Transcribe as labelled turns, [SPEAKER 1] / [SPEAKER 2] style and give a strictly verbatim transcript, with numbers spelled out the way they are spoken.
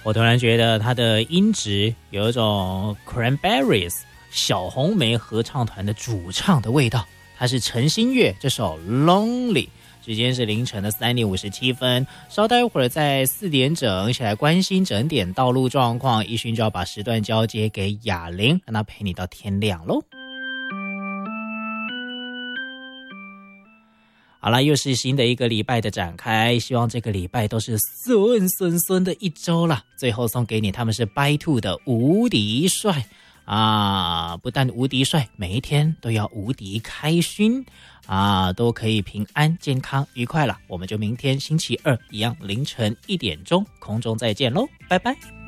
[SPEAKER 1] 我突然觉得它的音质有一种 Cranberries 小红莓合唱团的主唱的味道。它是陈星月这首 Lonely。时间是凌晨的三点五十七分，稍待一会儿在四点整一起来关心整点道路状况。一勋就要把时段交接给雅玲，让她陪你到天亮咯。好了，又是新的一个礼拜的展开，希望这个礼拜都是顺顺顺的一周了。最后送给你，他们是 By Two 的无敌帅啊！不但无敌帅，每一天都要无敌开心啊，都可以平安、健康、愉快了。我们就明天星期二一样凌晨一点钟空中再见喽，拜拜。